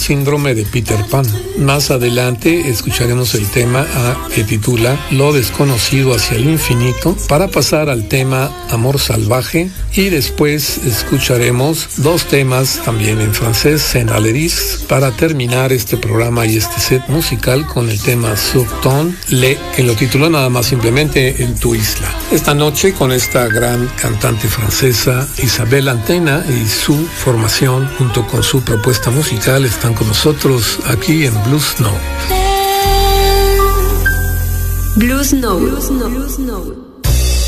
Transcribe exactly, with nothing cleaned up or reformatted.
síndrome de Peter Pan. Más adelante escucharemos el tema a, que titula Lo desconocido hacia lo infinito, para pasar al tema Amor salvaje, y después escucharemos dos temas también en francés, Senaleris, para terminar este programa y este set musical con el tema Sur ton le, que lo tituló nada más simplemente En tu isla. Esta noche con esta gran cantante francesa Isabelle Antena y su formación junto con su propuesta musical están con nosotros aquí en Blues Note. Blues Note. Blues Note.